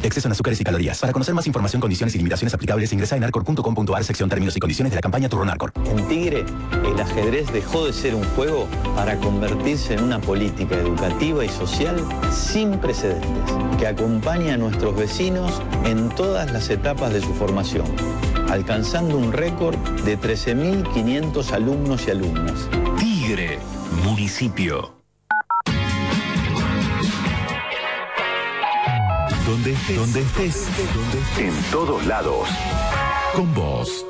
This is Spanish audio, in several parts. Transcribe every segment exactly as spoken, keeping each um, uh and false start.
Exceso en azúcares y calorías. Para conocer más información, condiciones y limitaciones aplicables, ingresa en arcor punto com punto ar, sección términos y condiciones de la campaña Turrón Arcor. En Tigre, el ajedrez dejó de ser un juego para convertirse en una política educativa y social sin precedentes, que acompaña a nuestros vecinos en todas las etapas de su formación, alcanzando un récord de trece mil quinientos alumnos y alumnas. Tigre, municipio. Donde estés, donde estés, donde estés, en todos lados, con vos.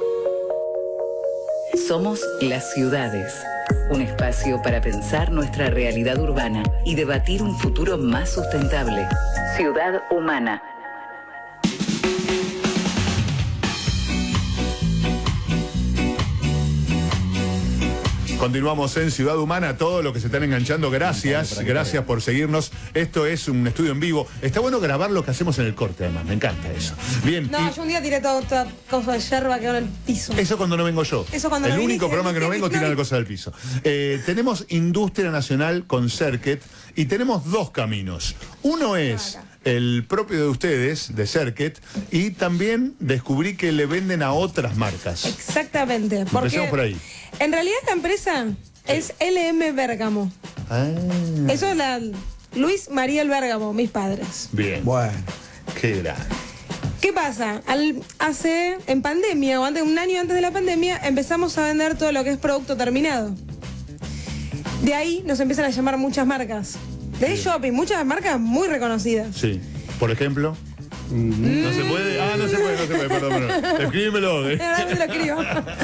Somos Las Ciudades, un espacio para pensar nuestra realidad urbana y debatir un futuro más sustentable. Ciudad Humana. Continuamos en Ciudad Humana, todos los que se están enganchando, gracias, gracias por seguirnos. Esto es un estudio en vivo. Está bueno grabar lo que hacemos en el corte, además, me encanta eso. Bien. No, y... yo un día tiré toda, toda cosa de yerba que quedó en el piso. Eso cuando no vengo yo. Eso cuando el no único viniste, programa que no vengo tiran la cosa del piso. Eh, tenemos Industria Nacional con Serket y tenemos dos caminos. Uno es el propio de ustedes, de Serket, y también descubrí que le venden a otras marcas. Exactamente. Porque Empecemos por ahí. En realidad esta empresa es L M Bergamo. Ah. Eso es la Luis Mariel Bergamo, mis padres. Bien. Bueno. Qué grande. ¿Qué pasa? Al, hace, en pandemia, o antes, un año antes de la pandemia, empezamos a vender todo lo que es producto terminado. De ahí nos empiezan a llamar muchas marcas. De shopping, muchas marcas muy reconocidas. Sí. Por ejemplo. Mm. ¿No se puede? Ah, no se puede, no se puede, perdón, perdón. Escríbemelo. ¿eh? No, no te lo escribo.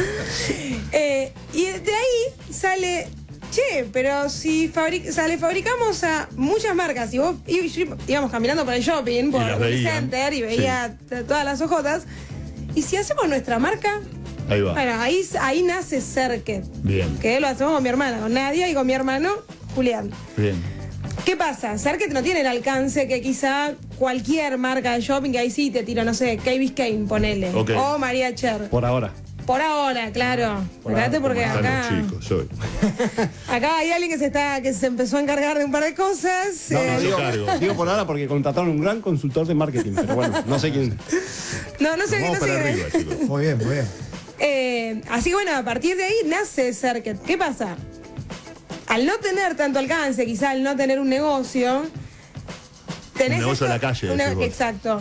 eh, y de ahí sale, che, pero si fabric, o sea, le fabricamos a muchas marcas, y vos y, y, íbamos caminando por el shopping, por el center, y veía sí. todas las ojotas, y si hacemos nuestra marca, ahí va. Bueno, ahí, ahí nace Serket. Bien. Que lo hacemos con mi hermana, con Nadia, y con mi hermano, Julián. Bien. ¿Qué pasa? Serket no tiene el alcance que quizá cualquier marca de shopping, que ahí sí te tiro, no sé, Kay Biscayne, ponele. Okay. O María Cher. Por ahora. Por ahora, claro. Fíjate porque acá. Chicos, soy. Acá hay alguien que se está, que se empezó a encargar de un par de cosas. No, eh, no, digo, digo por ahora porque contrataron un gran consultor de marketing, pero bueno, no sé quién. No, no sé quién. Vamos para arriba, chicos. Muy bien, muy bien. Eh, así que bueno, a partir de ahí nace Serket. ¿Qué pasa? Al no tener tanto alcance, quizá al no tener un negocio, tenés un negocio esto, en la calle. Una, exacto.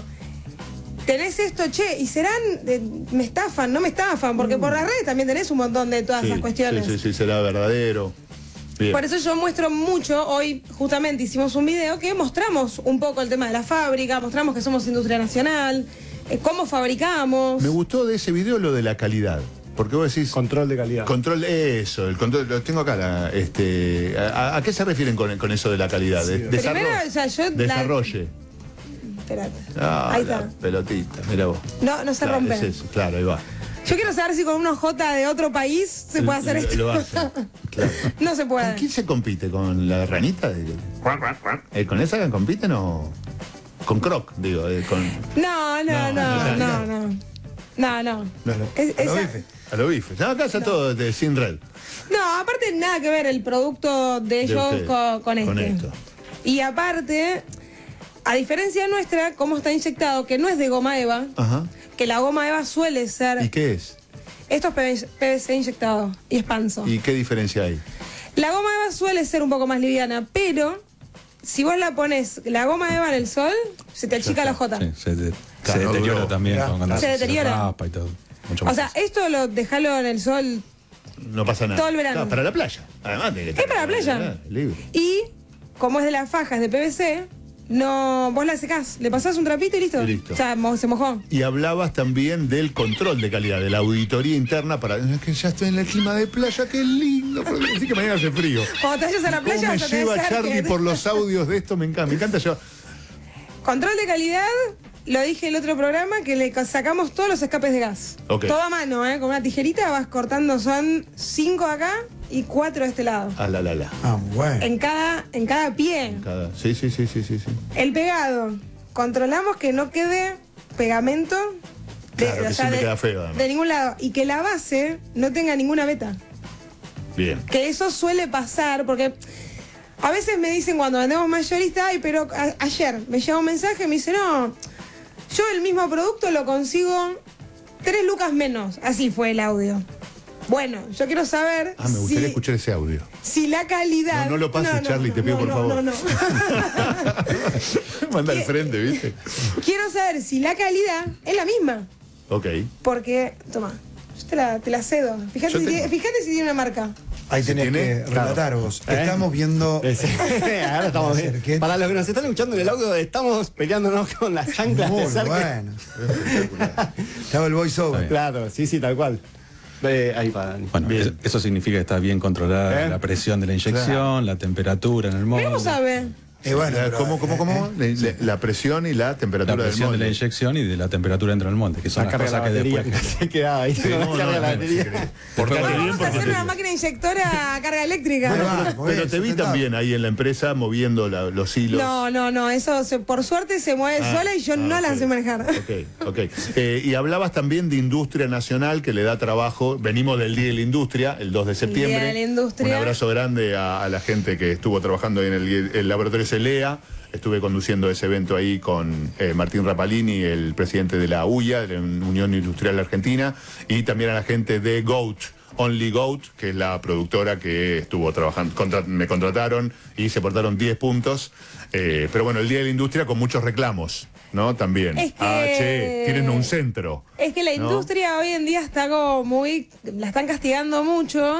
Tenés esto, che, y serán, eh, me estafan, no me estafan, porque mm. por las redes también tenés un montón de todas sí, esas cuestiones. Sí, sí, sí, será verdadero. Bien. Por eso yo muestro mucho, hoy justamente hicimos un video que mostramos un poco el tema de la fábrica, mostramos que somos industria nacional, eh, cómo fabricamos. Me gustó de ese video lo de la calidad. Porque vos decís... Control de calidad. Control, eso, el control, lo tengo acá. La, este, a, ¿A qué se refieren con, con eso de la calidad? Sí, de, Primero, o sea, yo... Desarrolle. La... Espérate. Ah, ahí la está. Pelotita, mira vos. No, no se claro, rompe. Es eso, claro, ahí va. Yo quiero saber si con una J de otro país se puede hacer lo, esto. Lo hace, claro. No se puede. ¿Con quién se compite? ¿Con la ranita? ¿Eh, ¿Con esa compiten o...? Con Croc, digo. Eh, con... No, no, no, no, no. No, no. no. no, no. Es, a lo esa... bife. A lo bife. No, acá está no. todo de, sin red. No, aparte nada que ver el producto de ellos de con, con este. Con esto. Y aparte, a diferencia nuestra, cómo está inyectado, que no es de goma eva, ajá, que la goma eva suele ser... ¿Y qué es? Esto es P V C inyectado y expanso. ¿Y qué diferencia hay? La goma eva suele ser un poco más liviana, pero si vos la pones, la goma eva en el sol, se te achica la jota. Sí, se, de, claro, se deteriora no, también. No. Cuando Se deteriora. Se raspa y todo. Mucho o más sea, esto lo dejalo en el sol... No pasa nada. Todo el verano. No, para la playa. Además, de que es para la playa. Libre. Y como es de las fajas de P V C, no, vos la secás, le pasás un trapito y listo. Y listo. O sea, mo, se mojó. Y hablabas también del control de calidad, de la auditoría interna para... Es que ya estoy en el clima de playa, qué lindo. Así que mañana hace frío. Cuando te vayas a la playa... ¿Cómo me vas a lleva tener Charlie cerca. por los audios de esto? Me encanta, me encanta llevar... Control de calidad, lo dije en el otro programa, que le sacamos todos los escapes de gas. Okay. Todo a mano, ¿eh? Con una tijerita vas cortando, son cinco acá y cuatro de este lado. Ah, la, la, la. Ah, bueno. En cada, en cada pie. En cada... Sí, sí, sí, sí, sí, sí. El pegado, controlamos que no quede pegamento de, Claro, que o sea, siempre de, queda feo, además. de ningún lado. Y que la base no tenga ninguna veta. Bien. Que eso suele pasar, porque a veces me dicen cuando vendemos mayorista, ay, pero a, ayer me llega un mensaje y me dice, no, yo el mismo producto lo consigo tres lucas menos. Así fue el audio. Bueno, yo quiero saber. Ah, me gustaría si, escuchar ese audio. Si la calidad. No, no lo pases, no, no, Charlie, no, te pido no, por no, favor. No, no. Manda al frente, ¿viste? Quiero saber si la calidad es la misma. Ok. Porque, toma, yo te la, te la cedo. Fíjate Yo si, tengo. tiene, fíjate si tiene una marca. Ahí ¿Se tenés tiene? que relatar vos. ¿Eh? Estamos viendo. Ahora estamos bien. Cerquet. Para los que nos están escuchando en el audio, estamos peleándonos con las chanclas Muy de Cerquet. bueno. Estaba el voiceover. Claro, sí, sí, tal cual. Eh, ahí para Dani. Bueno, Bien. eso, eso significa que está bien controlada ¿Eh? la presión de la inyección, la temperatura en el molde. Vamos a ver. Eh, bueno, pero, ¿Cómo, cómo, cómo? eh, La, la presión y la La temperatura del presión de la molde. inyección y de la temperatura dentro del molde, que son La las carga de la cosas que batería después... que se quedaba ahí. Sí, no, no, la carga de la no, batería. si querés. Portate Bueno, bien vamos a porque hacer te- una máquina inyectora a carga eléctrica. Ahí va, muy Pero bien, te vi sustentable. también ahí en la empresa moviendo la- los hilos. No, no, no, eso se- por suerte se mueve Ah, sola y yo ah, no la ok. sé manejar. Ok, ok. Eh, y hablabas también de industria nacional que le da trabajo. Venimos del Día de la Industria, el dos de septiembre. Día de la Industria. Un abrazo grande a, a la gente que estuvo trabajando ahí en el, el laboratorio CELEA. Estuve conduciendo ese evento ahí con eh, Martín Rapalini, el presidente de la U I A, de la Unión Industrial Argentina, y también a la gente de GOAT, Only GOAT, que es la productora que estuvo trabajando, contra- me contrataron y se portaron diez puntos. Eh, pero bueno, el Día de la Industria con muchos reclamos, ¿no? También. Es que- Ah, che, tienen un centro. Es que la ¿no? industria hoy en día está como muy. La están castigando mucho.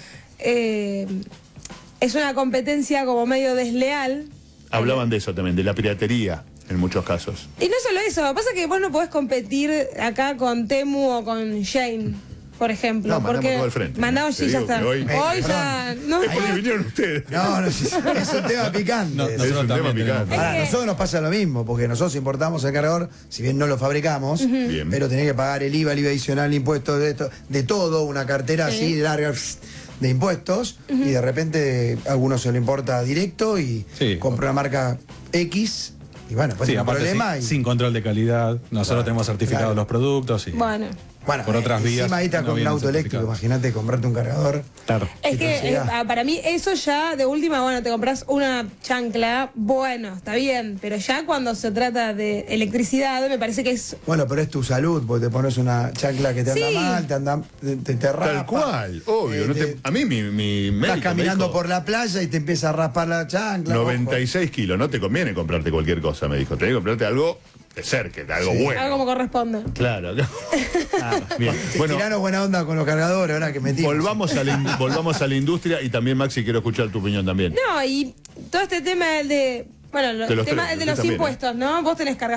Eh, es una competencia como medio desleal. Hablaban de eso también, de la piratería en muchos casos. Y no solo eso, pasa que vos no podés competir acá con Temu o con Shane, por ejemplo. No, mandamos porque todo al frente. Mandamos, Te sí, ya digo está. que hoy- Hoy, Eh, ya. No, Es porque vinieron ustedes. No, no, sí, es un tema picante. No, Es nosotros un tema también tenemos- picante. Ahora, a Es que- nosotros nos pasa lo mismo, porque nosotros importamos el cargador, si bien no lo fabricamos, Bien. pero tenés que pagar el I V A, el I V A adicional, impuestos, de, esto, de todo, una cartera Sí. así larga de impuestos, y de repente a algunos se lo importa directo y Sí. compra una marca X, y bueno, pues Sí, tiene un aparte problema. sin, y, sin control de calidad. Nosotros Claro, tenemos certificados claro. los productos y bueno. bueno, por otras eh, vías encima ahí está no con un vienen auto eléctrico, certificados. imagínate comprarte un cargador. Claro. Es Y que te llega. eh, para mí eso ya de última, bueno, te compras una chancla, bueno, está bien, pero ya cuando se trata de electricidad me parece que es. Bueno, pero es tu salud, porque te pones una chancla que te anda Sí. mal, te anda, te, te, te raspa. Tal cual, obvio. Eh, no te- te- a mí mi, mi médico Estás me caminando dijo, por la playa y te empieza a raspar la chancla. noventa y ojo. seis kilos, no te conviene comprarte cualquier cosa, me dijo. Tenés que comprarte algo de cerca, algo Sí. bueno. Algo como corresponde. Claro. Bien. Bueno, Tiranos buena onda con los cargadores, ahora que metimos. volvamos a, la, in- volvamos a la industria y también, Maxi, quiero escuchar tu opinión también. No, y todo este tema de. Bueno, lo- De los tema tres, de yo los también, ¿eh? impuestos, ¿no? Vos tenés cargas